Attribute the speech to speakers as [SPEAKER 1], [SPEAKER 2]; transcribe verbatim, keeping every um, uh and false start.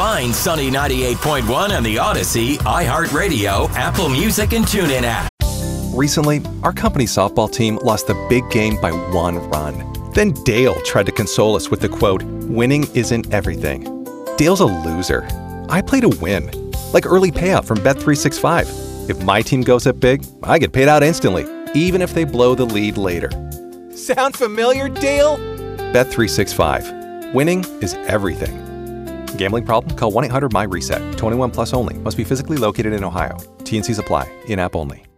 [SPEAKER 1] Find Sunny ninety-eight point one on the Odyssey, iHeartRadio, Apple Music, and TuneIn app.
[SPEAKER 2] Recently, our company's softball team lost the big game by one run. Then Dale tried to console us with the quote, "Winning isn't everything." Dale's a loser. I play to win. Like early payout from Bet three sixty-five. If my team goes up big, I get paid out instantly, even if they blow the lead later. Sound familiar, Dale? Bet three sixty-five. Winning is everything. Gambling problem? Call one eight hundred M Y RESET. twenty-one plus only. Must be physically located in Ohio. T and Cs apply. In-app only.